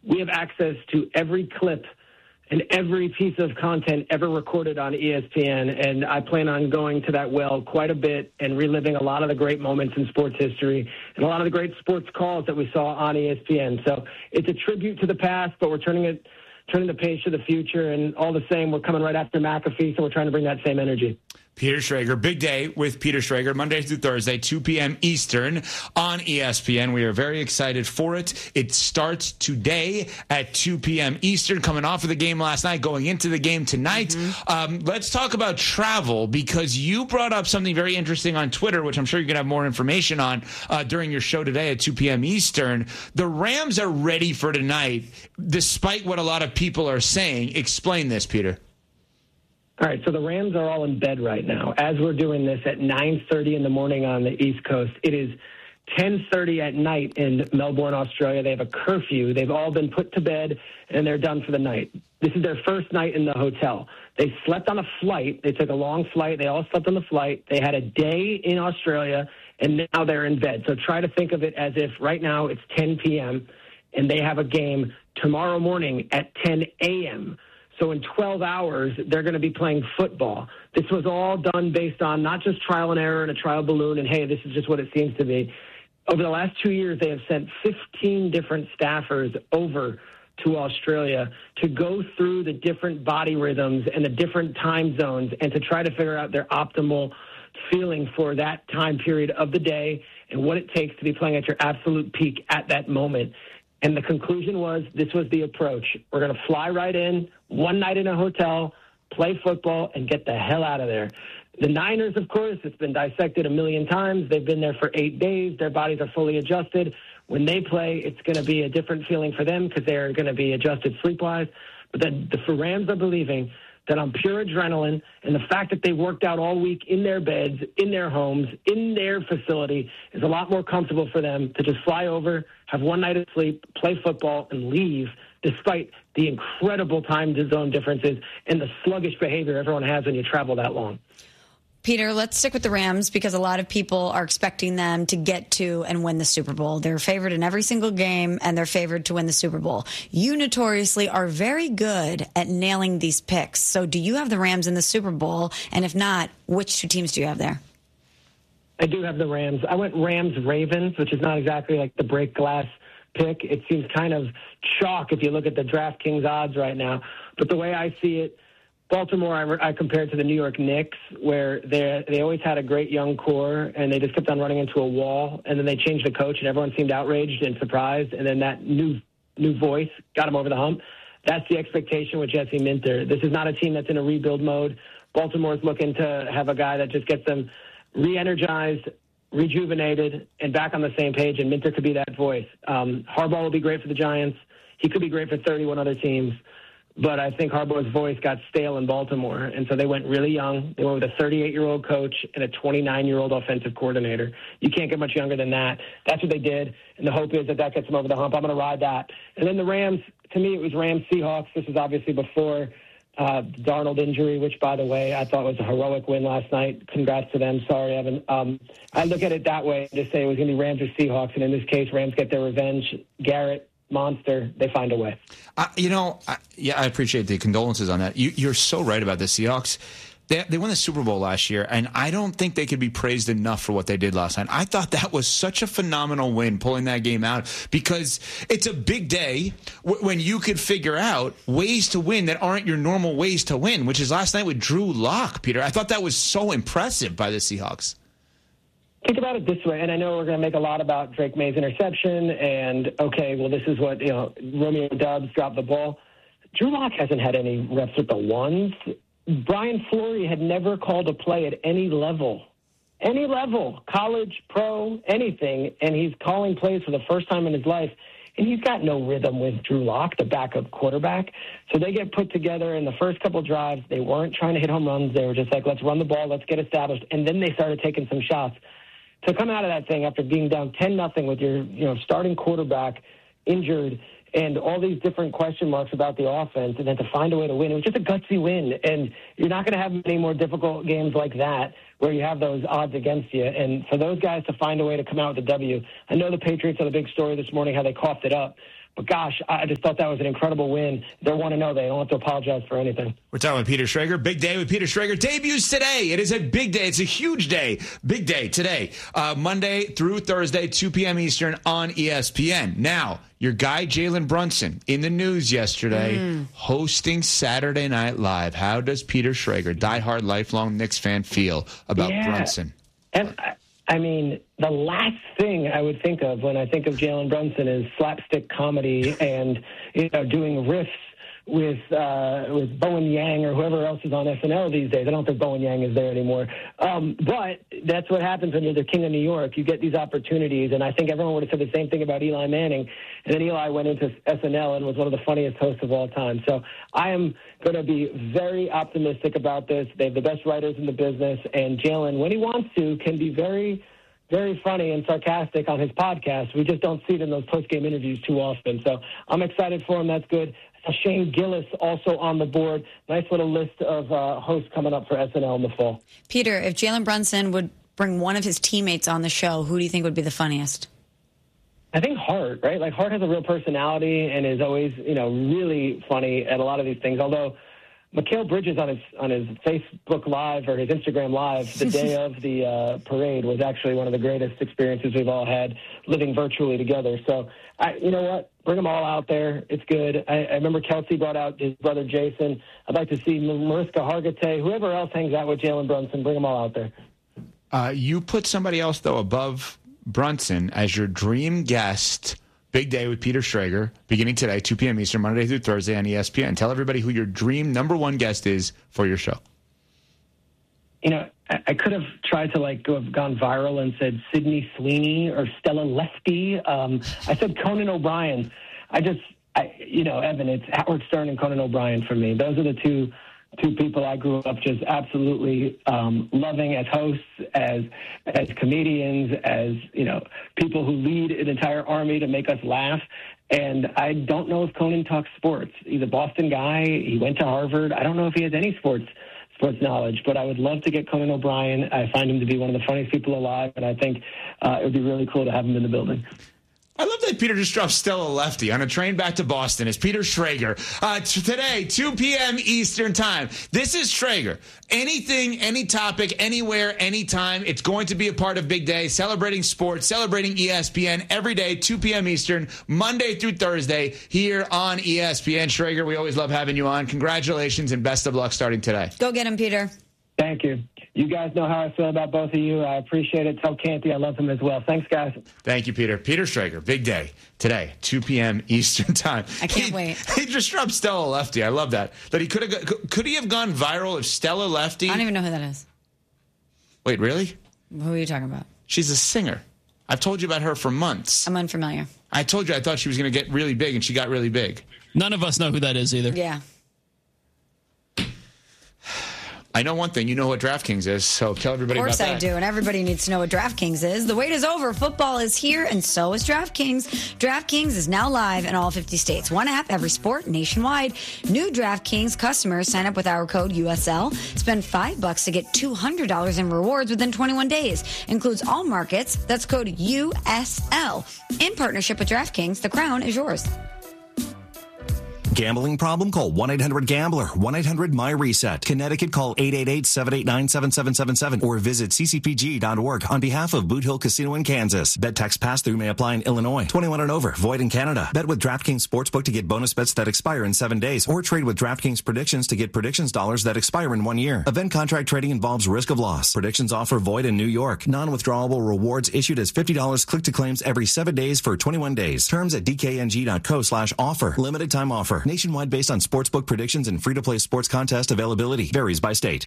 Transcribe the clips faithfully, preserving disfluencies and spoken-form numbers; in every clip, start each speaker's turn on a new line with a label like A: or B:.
A: we have access to every clip and every piece of content ever recorded on E S P N, and I plan on going to that well quite a bit and reliving a lot of the great moments in sports history and a lot of the great sports calls that we saw on E S P N. So it's a tribute to the past, but we're turning it, turning the page to the future, and all the same, we're coming right after McAfee, so we're trying to bring that same energy.
B: Peter Schrager, big day with Peter Schrager, Monday through Thursday, two p.m. Eastern on E S P N. We are very excited for it. It starts today at two p.m. Eastern, coming off of the game last night, going into the game tonight. Mm-hmm. Um, let's talk about travel, because you brought up something very interesting on Twitter, which I'm sure you're going to have more information on uh, during your show today at two p.m. Eastern. The Rams are ready for tonight, despite what a lot of people are saying. Explain this, Peter.
A: All right, so the Rams are all in bed right now. As we're doing this at nine thirty in the morning on the East Coast, it is ten thirty at night in Melbourne, Australia. They have a curfew. They've all been put to bed, and they're done for the night. This is their first night in the hotel. They slept on a flight. They took a long flight. They all slept on the flight. They had a day in Australia, and now they're in bed. So try to think of it as if right now it's ten p.m., and they have a game tomorrow morning at ten a.m., So in twelve hours, they're going to be playing football. This was all done based on not just trial and error and a trial balloon and, hey, this is just what it seems to be. Over the last two years, they have sent fifteen different staffers over to Australia to go through the different body rhythms and the different time zones and to try to figure out their optimal feeling for that time period of the day and what it takes to be playing at your absolute peak at that moment. And the conclusion was this was the approach. We're going to fly right in, one night in a hotel, play football, and get the hell out of there. The Niners, of course, it's been dissected a million times. They've been there for eight days. Their bodies are fully adjusted. When they play, it's going to be a different feeling for them because they're going to be adjusted sleep-wise. But then the Rams are believing that on pure adrenaline and the fact that they worked out all week in their beds, in their homes, in their facility is a lot more comfortable for them to just fly over, have one night of sleep, play football, and leave, despite the incredible time zone differences and the sluggish behavior everyone has when you travel that long.
C: Peter, let's stick with the Rams because a lot of people are expecting them to get to and win the Super Bowl. They're favored in every single game, and they're favored to win the Super Bowl. You notoriously are very good at nailing these picks. So do you have the Rams in the Super Bowl? And if not, which two teams do you have there?
A: I do have the Rams. I went Rams-Ravens, which is not exactly like the break glass pick. It seems kind of chalk if you look at the DraftKings odds right now. But the way I see it, Baltimore, I, I compared to the New York Knicks, where they they always had a great young core, and they just kept on running into a wall. And then they changed the coach, and everyone seemed outraged and surprised. And then that new new voice got them over the hump. That's the expectation with Jesse Minter. This is not a team that's in a rebuild mode. Baltimore's looking to have a guy that just gets them re-energized, rejuvenated, and back on the same page, and Minter could be that voice. Um, Harbaugh will be great for the Giants. He could be great for thirty-one other teams. But I think Harbaugh's voice got stale in Baltimore, and so they went really young. They went with a thirty-eight-year-old coach and a twenty-nine-year-old offensive coordinator. You can't get much younger than that. That's what they did, and the hope is that that gets them over the hump. I'm going to ride that. And then the Rams, to me, it was Rams-Seahawks. This was obviously before uh, Darnold injury, which, by the way, I thought was a heroic win last night. Congrats to them. Sorry, Evan. Um, I look at it that way, to say it was going to be Rams or Seahawks, and in this case, Rams get their revenge. Garrett, monster, they find a way.
B: Uh, you know, I, yeah, I appreciate the condolences on that. You, you're so right about the Seahawks. They, they won the Super Bowl last year, and I don't think they could be praised enough for what they did last night. I thought that was such a phenomenal win, pulling that game out, because it's a big day w- when you could figure out ways to win that aren't your normal ways to win, which is last night with Drew Lock, Peter. I thought that was so impressive by the Seahawks.
A: Think about it this way, and I know we're going to make a lot about Drake May's interception, and, okay, well, this is what, you know, Romeo Doubs dropped the ball. Drew Lock hasn't had any reps with the ones. Brian Fleury had never called a play at any level, any level, college, pro, anything, and he's calling plays for the first time in his life, and he's got no rhythm with Drew Lock, the backup quarterback. So they get put together in the first couple drives. They weren't trying to hit home runs. They were just like, let's run the ball, let's get established, and then they started taking some shots. To come out of that thing after being down ten nothing with your, you know, starting quarterback injured and all these different question marks about the offense, and then to find a way to win, it was just a gutsy win. And you're not going to have many more difficult games like that where you have those odds against you. And for those guys to find a way to come out with a W, I know the Patriots had a big story this morning how they coughed it up, But gosh, I just thought that was an incredible win. They're one and oh. They don't have to apologize for anything.
B: We're talking with Peter Schrager. Big day with Peter Schrager. Debuts today. It is a big day. It's a huge day. Big day today. Uh, Monday through Thursday, two p.m. Eastern on E S P N. Now, your guy Jalen Brunson in the news yesterday, mm. hosting Saturday Night Live. How does Peter Schrager, diehard lifelong Knicks fan, feel about
A: yeah.
B: Brunson?
A: And I, I mean, the last thing I would think of when I think of Jalen Brunson is slapstick comedy and, you know, doing riffs with uh, with Bowen Yang or whoever else is on S N L these days. I don't think Bowen Yang is there anymore. Um, but that's what happens when you're the king of New York. You get these opportunities, and I think everyone would have said the same thing about Eli Manning. And then Eli went into S N L and was one of the funniest hosts of all time. So I am going to be very optimistic about this. They have the best writers in the business, and Jalen, when he wants to, can be very, very funny and sarcastic on his podcast. We just don't see it in those post-game interviews too often. So I'm excited for him. That's good. Shane Gillis also on the board. Nice little list of uh, hosts coming up for S N L in the fall.
C: Peter, if Jalen Brunson would bring one of his teammates on the show, who do you think would be the funniest?
A: I think Hart, right? Like Hart has a real personality and is always, you know, really funny at a lot of these things. Although Mikal Bridges on his on his Facebook Live or his Instagram Live the day of the uh, parade was actually one of the greatest experiences we've all had living virtually together. So, I, you know what? Bring them all out there. It's good. I, I remember Kelsey brought out his brother Jason. I'd like to see Mariska Hargitay, whoever else hangs out with Jalen Brunson. Bring them all out there.
B: Uh, you put somebody else, though, above Brunson as your dream guest. Big day with Peter Schrager, beginning today, two p.m. Eastern, Monday through Thursday on E S P N. Tell everybody who your dream number one guest is for your show.
A: You know, I, I could have tried to, like, go have gone viral and said Sydney Sweeney or Stella Lefty. Um, I said Conan O'Brien. I just, I, you know, Evan, it's Howard Stern and Conan O'Brien for me. Those are the two two people I grew up just absolutely um, loving as hosts, as as comedians, as, you know, people who lead an entire army to make us laugh. And I don't know if Conan talks sports. He's a Boston guy. He went to Harvard. I don't know if he has any sports sports knowledge, but I would love to get Conan O'Brien. I find him to be one of the funniest people alive, and I think uh, it would be really cool to have him in the building.
B: I love that Peter just dropped Stella Lefty on a train back to Boston. It's Peter Schrager. Uh, t- today, two p.m. Eastern time. This is Schrager. Anything, any topic, anywhere, anytime. It's going to be a part of Big Day, celebrating sports, celebrating E S P N every day, two p.m. Eastern, Monday through Thursday, here on E S P N. Schrager, we always love having you on. Congratulations and best of luck starting today.
C: Go get him, Peter.
A: Thank you. You guys know how I feel about both of you. I appreciate it. Tell Canty I love him as well. Thanks, guys.
B: Thank you, Peter. Peter Schrager, big day today, two p.m. Eastern time.
C: I can't
B: he,
C: wait.
B: He just dropped Stella Lefty. I love that. That he could have. Could he have gone viral if Stella Lefty?
C: I don't even know who that is.
B: Wait, really?
C: Who are you talking about?
B: She's a singer. I've told you about her for months.
C: I'm unfamiliar.
B: I told you I thought she was going to get really big, and she got really big.
D: None of us know who that is either.
C: Yeah.
B: I know one thing. You know what DraftKings is, so tell everybody about that.
C: Of course I do, and everybody needs to know what DraftKings is. The wait is over. Football is here, and so is DraftKings. DraftKings is now live in all fifty states. One app, every sport, nationwide. New DraftKings customers sign up with our code U S L. Spend five bucks to get two hundred dollars in rewards within twenty-one days. Includes all markets. That's code U S L. In partnership with DraftKings, the crown is yours.
E: Gambling problem? Call one eight hundred gambler, one eight hundred my reset. Connecticut, call eight eight eight, seven eight nine, seven seven seven seven or visit c c p g dot org on behalf of Boot Hill Casino in Kansas. Bet tax pass-through may apply in Illinois. twenty-one and over. Void in Canada. Bet with DraftKings Sportsbook to get bonus bets that expire in seven days or trade with DraftKings Predictions to get predictions dollars that expire in one year. Event contract trading involves risk of loss. Predictions offer void in New York. Non-withdrawable rewards issued as fifty dollars click-to-claims every seven days for twenty-one days. Terms at d k n g dot co slash offer. Limited time offer. Nationwide based on sportsbook predictions and free-to-play sports contest availability. Varies by state.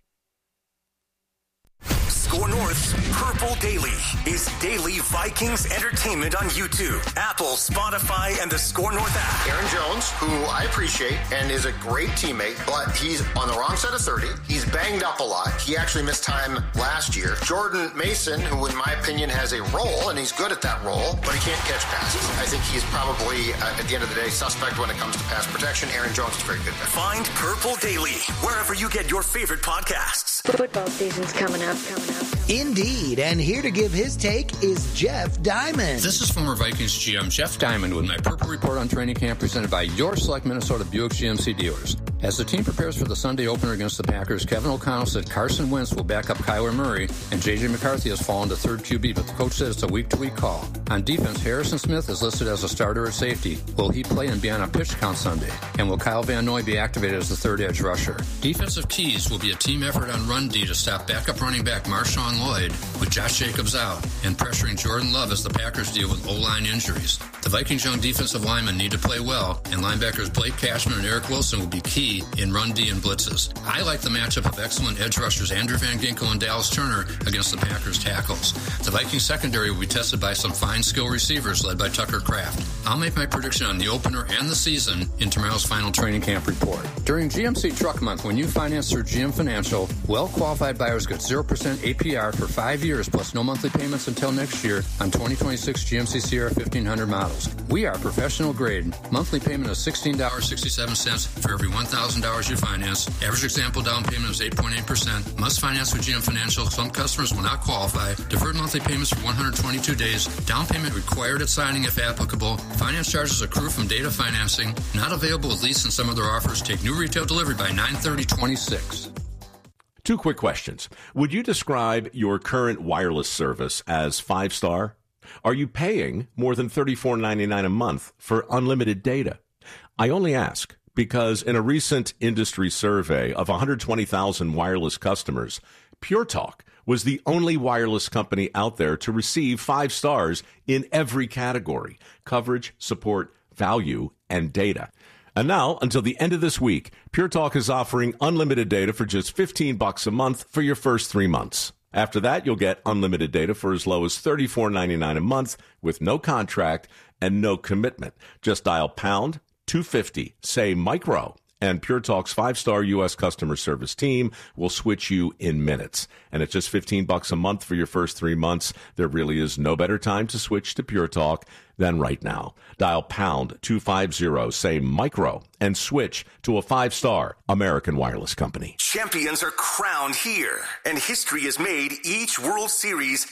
F: Score North's Purple Daily is daily Vikings entertainment on YouTube, Apple, Spotify, and the Score North app.
G: Aaron Jones, who I appreciate and is a great teammate, but he's on the wrong side of thirty. He's banged up a lot. He actually missed time last year. Jordan Mason, who in my opinion has a role, and he's good at that role, but he can't catch passes. I think he's probably, uh, at the end of the day, suspect when it comes to pass protection. Aaron Jones is very good there.
F: Find Purple Daily wherever you get your favorite podcasts.
H: Football season's coming up, coming up.
I: Indeed, and here to give his take is Jeff Diamond.
J: This is former Vikings G M Jeff Diamond with my Purple Report on Training Camp presented by your select Minnesota Buick G M C dealers. As the team prepares for the Sunday opener against the Packers, Kevin O'Connell said Carson Wentz will back up Kyler Murray, and J J McCarthy has fallen to third Q B, but the coach said it's a week-to-week call. On defense, Harrison Smith is listed as a starter at safety. Will he play and be on a pitch count Sunday? And will Kyle Van Noy be activated as the third edge rusher? Defensive keys will be a team effort on run D to stop backup running back Marshawn Lloyd with Josh Jacobs out and pressuring Jordan Love as the Packers deal with O-line injuries. The Vikings' young defensive linemen need to play well, and linebackers Blake Cashman and Eric Wilson will be key in run D and blitzes. I like the matchup of excellent edge rushers Andrew Van Ginkel and Dallas Turner against the Packers tackles. The Vikings secondary will be tested by some fine skill receivers led by Tucker Kraft. I'll make my prediction on the opener and the season in tomorrow's final training camp report. During G M C Truck Month, when you finance through G M Financial, well-qualified buyers get zero percent A P R for five years plus no monthly payments until next year on twenty twenty-six G M C Sierra fifteen hundred models. We are professional grade. Monthly payment is sixteen dollars and sixty-seven cents for every one thousand dollars you finance. Average example down payment is eight point eight percent. Must finance with G M Financial. Some customers will not qualify. Deferred monthly payments for one hundred twenty-two days. Down payment required at signing if applicable. Finance charges accrue from data financing. Not available with lease and some other offers. Take new retail delivery by nine thirty twenty-six.
K: Two quick questions. Would you describe your current wireless service as five-star? Are you paying more than thirty-four ninety-nine a month for unlimited data? I only ask because in a recent industry survey of one hundred twenty thousand wireless customers, Pure Talk was the only wireless company out there to receive five stars in every category: coverage, support, value, and data. And now, until the end of this week, Pure Talk is offering unlimited data for just fifteen bucks a month for your first three months. After that, you'll get unlimited data for as low as thirty-four ninety-nine a month with no contract and no commitment. Just dial pound two fifty, say micro, and Pure Talk's five-star U S customer service team will switch you in minutes. And at just fifteen bucks a month for your first three months, there really is no better time to switch to Pure Talk than right now. Dial pound two fifty, say micro, and switch to a five-star American wireless company.
F: Champions are crowned here, and history is made each World Series